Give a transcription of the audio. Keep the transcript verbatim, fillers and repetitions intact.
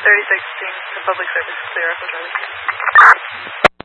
thirty sixteen, the public service is clear, Echo Charlie.